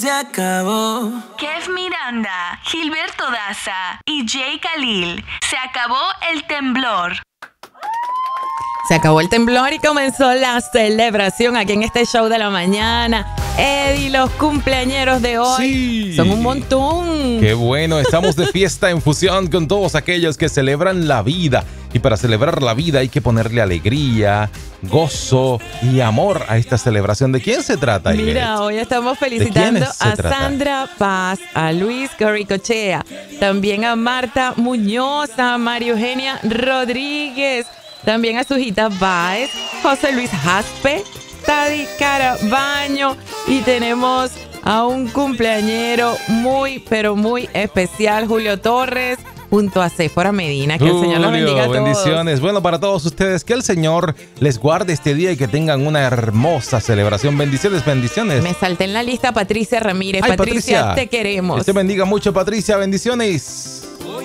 Se acabó. Kev Miranda, Gilberto Daza y Jay Khalil. Se acabó el temblor. Se acabó el temblor y comenzó la celebración aquí en este show de la mañana. Eddie, los cumpleañeros de hoy Sí. son un montón. Qué bueno, estamos de fiesta en fusión con todos aquellos que celebran la vida. Y para celebrar la vida hay que ponerle alegría, gozo y amor a esta celebración. ¿De quién se trata, Ivette? Mira, hoy estamos ¿De felicitando quiénes se a trata? Sandra Paz, a Luis Corricochea, también a Marta Muñoz, a María Eugenia Rodríguez, también a Sujita Báez, José Luis Jaspe, Tadi Carabaño, y tenemos a un cumpleañero muy, pero muy especial, Julio Torres, junto a Séfora Medina. Que el Señor los bendiga a todos. Bendiciones. Bueno, para todos ustedes, que el Señor les guarde este día y que tengan una hermosa celebración. Bendiciones, bendiciones. Me salté en la lista Patricia Ramírez. Ay, Patricia, te queremos. Dios te bendiga mucho, Patricia. Bendiciones.